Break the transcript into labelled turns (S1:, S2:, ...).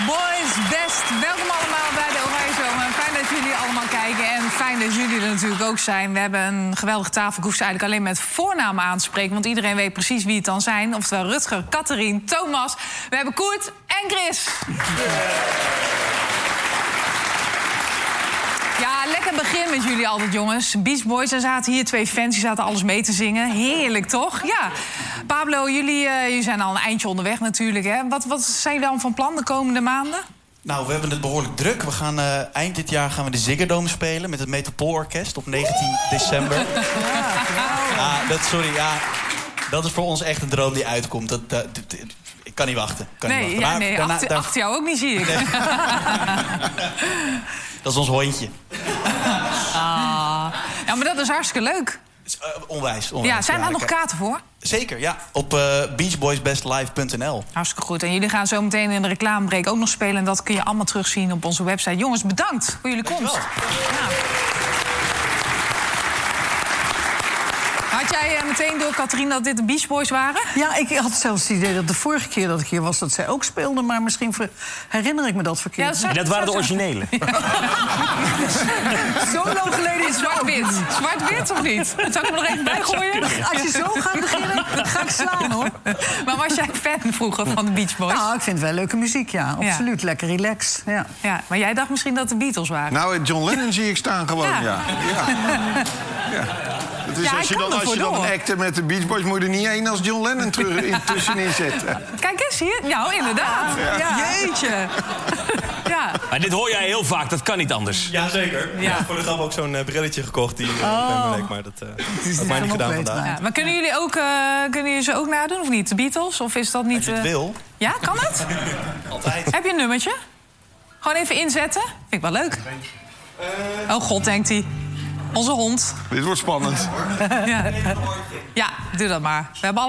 S1: Boys Best. Welkom allemaal bij de Oranje Zomer. Fijn dat jullie allemaal kijken en fijn dat jullie er natuurlijk ook zijn. We hebben een geweldige tafel. Ik hoef ze eigenlijk alleen met voornamen aan te spreken, want iedereen weet precies wie het dan zijn. Oftewel Rutger, Catherine, Thomas. We hebben Koert en Chris. Ja, lekker begin met jullie altijd, jongens. Beach Boys, er zaten hier 2 fans, die zaten alles mee te zingen. Heerlijk, toch? Ja. Pablo, jullie zijn al een eindje onderweg natuurlijk, hè? Wat zijn jullie dan van plan de komende maanden?
S2: Nou, we hebben het behoorlijk druk. We gaan eind dit jaar gaan we de Ziggo Dome spelen met het Metropoolorkest op 19 december. Dat is voor ons echt een droom die uitkomt. Ik kan niet wachten.
S1: Achter jou ook niet, zie ik. Nee.
S2: Dat is ons hondje.
S1: Ja, maar dat is hartstikke leuk.
S2: Onwijs.
S1: Ja, zijn daar nog kaarten voor?
S2: Zeker, ja. Op beachboysbestlive.nl.
S1: Hartstikke goed. En jullie gaan zo meteen in de reclamebreak ook nog spelen. En dat kun je allemaal terugzien op onze website. Jongens, bedankt voor jullie komst. Ja. Had jij meteen door, Catherine, dat dit de Beach Boys waren?
S3: Ja, ik had zelfs het idee dat de vorige keer dat ik hier was, dat zij ook speelden. Maar misschien herinner ik me dat verkeerd.
S4: Ja, dat waren de originele.
S3: Zo lang geleden is
S1: zwart-wit. Zwart-wit of niet? Dat zou ik er nog even bij gooien.
S3: Als je zo gaat beginnen, ga ik slaan, hoor.
S1: Maar was jij fan vroeger van de Beach Boys?
S3: Nou, ik vind het wel leuke muziek, ja. Absoluut. Ja. Lekker relaxed. Ja.
S1: Maar jij dacht misschien dat de Beatles waren?
S5: Nou, John Lennon zie ik staan gewoon, ja. Het is als je dan acte met de Beach Boys, moet je er niet één als John Lennon tussenin zetten.
S1: Kijk eens hier. Nou, inderdaad. Ja. Jeetje. Ja.
S4: Maar dit hoor jij heel vaak, dat kan niet anders.
S2: Jazeker. Ik heb voor de grap ook zo'n brilletje gekocht die bij me leek, maar dat had mij niet gedaan vandaag.
S1: Ja, maar kunnen jullie ze ook nadoen of niet? De Beatles? Of is dat niet...
S2: Als je het wil.
S1: Ja, kan het?
S2: Altijd.
S1: Heb je een nummertje? Gewoon even inzetten? Vind ik wel leuk. Oh god, denkt hij. Onze hond.
S5: Dit wordt spannend.
S1: Ja, doe dat maar. We hebben